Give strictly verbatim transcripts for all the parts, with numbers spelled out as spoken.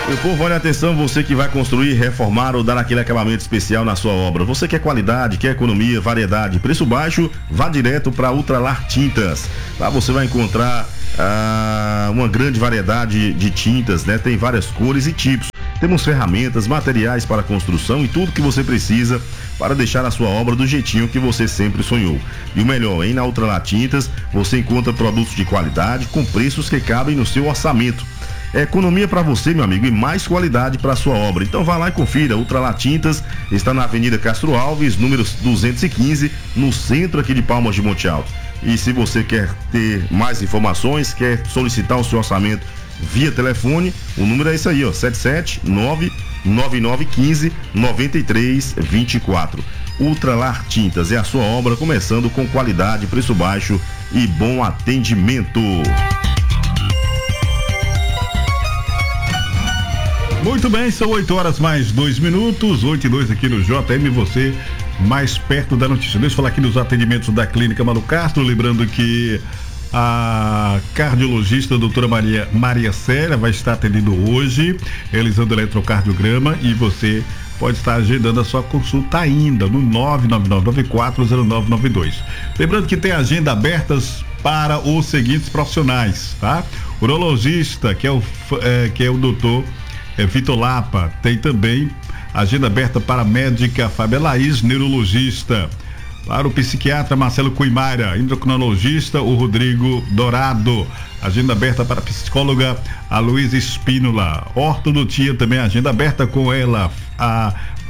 Meu povo, olha atenção, você que vai construir, reformar ou dar aquele acabamento especial na sua obra. Você quer qualidade, quer economia, variedade, preço baixo, vá direto para Ultralar Tintas. Lá você vai encontrar ah, uma grande variedade de tintas, né? Tem várias cores e tipos. Temos ferramentas, materiais para construção e tudo que você precisa para deixar a sua obra do jeitinho que você sempre sonhou. E o melhor, hein? Na Ultralar Tintas você encontra produtos de qualidade com preços que cabem no seu orçamento. É economia para você, meu amigo, e mais qualidade para a sua obra. Então vá lá e confira. Ultralar Tintas está na Avenida Castro Alves, número duzentos e quinze, no centro aqui de Palmas de Monte Alto. E se você quer ter mais informações, quer solicitar o seu orçamento via telefone, o número é esse aí, ó, sete sete nove nove nove um cinco nove três dois quatro. Ultralar Tintas é a sua obra começando com qualidade, preço baixo e bom atendimento. Muito bem, são oito horas mais dois minutos, oito e dois aqui no J M, você mais perto da notícia. Deixa eu falar aqui dos atendimentos da Clínica Malu Castro, lembrando que a cardiologista a doutora Maria, Maria Célia vai estar atendendo hoje, realizando eletrocardiograma, e você pode estar agendando a sua consulta ainda no nove nove nove nove quatro zero nove nove dois. Lembrando que tem agenda abertas para os seguintes profissionais, tá? Urologista, que é o, é, que é o doutor é, Vitor Lapa, tem também agenda aberta para a médica Fábia Laís, neurologista. Para o psiquiatra Marcelo Cuimara, endocrinologista o Rodrigo Dourado, agenda aberta para a psicóloga a Luísa Espínola. Ortodontia também agenda aberta com ela, a,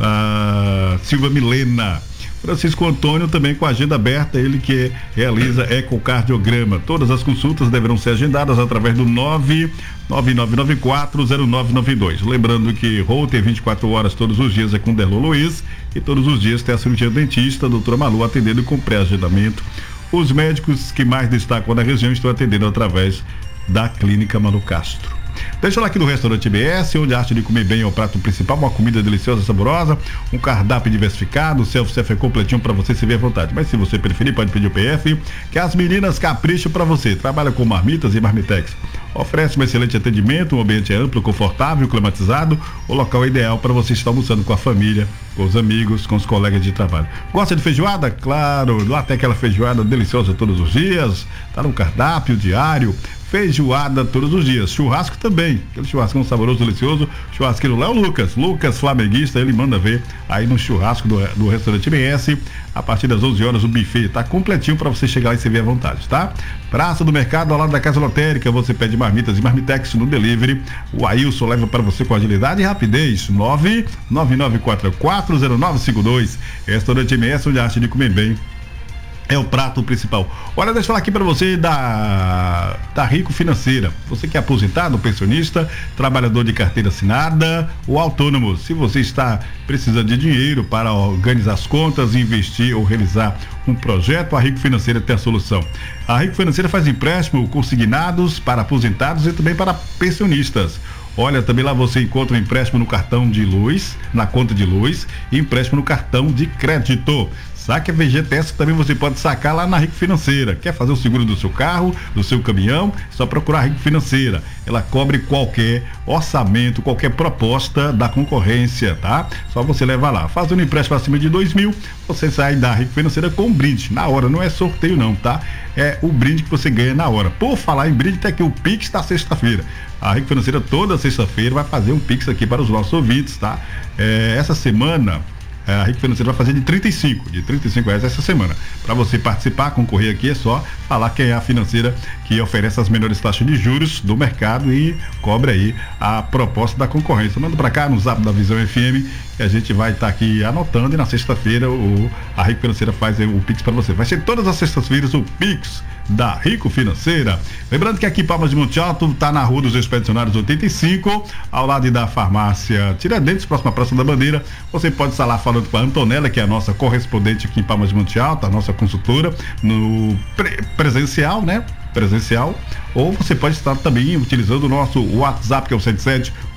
a Silva Milena. Francisco Antônio também com a agenda aberta, ele que realiza ecocardiograma. Todas as consultas deverão ser agendadas através do nove nove nove nove quatro zero nove nove dois. Lembrando que Rô tem vinte e quatro horas todos os dias é com Derlô Luiz, e todos os dias tem a cirurgia dentista, a doutora Malu, atendendo com pré-agendamento. Os médicos que mais destacam na região estão atendendo através da Clínica Malu Castro. Deixa eu lá aqui no restaurante B S, onde a arte de comer bem é o prato principal, uma comida deliciosa, saborosa, um cardápio diversificado, o self-service é completinho para você servir à vontade. Mas se você preferir, pode pedir o P F, que as meninas capricham para você. Trabalha com marmitas e marmitex. Oferece um excelente atendimento, um ambiente amplo, confortável, climatizado, o local ideal para você estar almoçando com a família, com os amigos, com os colegas de trabalho. Gosta de feijoada? Claro, lá tem aquela feijoada deliciosa todos os dias, tá no cardápio diário. Feijoada todos os dias, churrasco também, aquele churrascão saboroso, delicioso. Churrasqueiro lá é o Lucas, Lucas flamenguista, ele manda ver aí no churrasco do, do restaurante B S, a partir das onze horas o buffet tá completinho para você chegar lá e servir à vontade, tá? Praça do Mercado, ao lado da Casa Lotérica, você pede marmitas e marmitex no delivery, o Ailson leva para você com agilidade e rapidez. Nove nove nove quatro quatro zero nove cinco dois. Restaurante M S, onde a arte de comer bem é o prato principal. Olha, deixa eu falar aqui para você da, da Rico Financeira. Você que é aposentado, pensionista, trabalhador de carteira assinada ou autônomo. Se você está precisando de dinheiro para organizar as contas, investir ou realizar um projeto, a Rico Financeira tem a solução. A Rico Financeira faz empréstimo consignados para aposentados e também para pensionistas. Olha, também lá você encontra um empréstimo no cartão de luz, na conta de luz, e empréstimo no cartão de crédito. Saque V G T S também você pode sacar lá na Rico Financeira. Quer fazer o seguro do seu carro, do seu caminhão? É só procurar a Rico Financeira. Ela cobre qualquer orçamento, qualquer proposta da concorrência, tá? Só você levar lá. Fazendo um empréstimo acima de dois mil, você sai da Rico Financeira com um brinde. Na hora, não é sorteio não, tá? É o brinde que você ganha na hora. Por falar em brinde, tem aqui o Pix da sexta-feira. A Rico Financeira toda sexta-feira vai fazer um Pix aqui para os nossos ouvintes, tá? É, essa semana a Rico Financeira vai fazer de trinta e cinco, de trinta e cinco reais essa semana. Para você participar, concorrer aqui, é só falar que é a financeira que oferece as menores taxas de juros do mercado e cobre aí a proposta da concorrência. Manda para cá no zap da Visão F M, que a gente vai estar tá aqui anotando, e na sexta-feira o, a Rico Financeira faz o Pix para você. Vai ser todas as sextas-feiras o Pix da Rico Financeira. Lembrando que aqui em Palmas de Monte Alto tá na Rua dos Expedicionários oitenta e cinco, ao lado da farmácia Tiradentes, próxima à Praça da Bandeira. Você pode estar lá falando com a Antonella, que é a nossa correspondente aqui em Palmas de Monte Alto, a nossa consultora no pre- presencial, né? Presencial, ou você pode estar também utilizando o nosso WhatsApp, que é o sete sete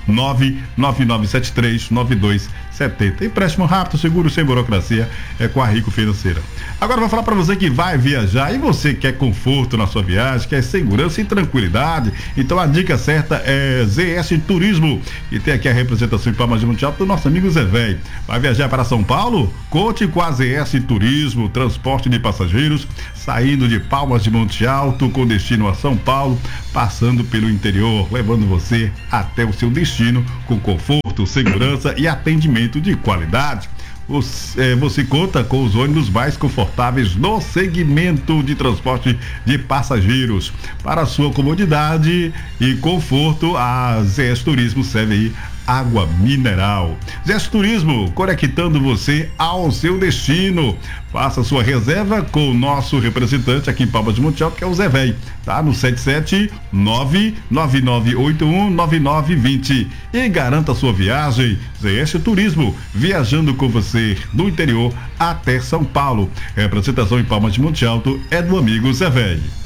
nove nove nove sete três nove dois sete zero. Empréstimo rápido, seguro, sem burocracia, é com a Rico Financeira. Agora eu vou falar para você que vai viajar e você quer conforto na sua viagem, quer segurança e tranquilidade. Então a dica certa é Z S Turismo, e tem aqui a representação em Palmas de Monte Alto do nosso amigo Zé Velho. Vai viajar para São Paulo? Conte com a Z S Turismo, transporte de passageiros, saindo de Palmas de Monte Alto com destino a São Paulo, passando pelo interior, levando você até o seu destino com conforto, segurança e atendimento de qualidade. Você, você conta com os ônibus mais confortáveis no segmento de transporte de passageiros. Para sua comodidade e conforto, a Z S Turismo serve aí água mineral. Z S Turismo, conectando você ao seu destino. Faça sua reserva com o nosso representante aqui em Palmas de Monte Alto, que é o Zé Velho, tá? No sete sete nove nove nove oito um nove nove dois zero e garanta sua viagem. Z S Turismo, viajando com você do interior até São Paulo. Representação em Palmas de Monte Alto é do amigo Zé Velho.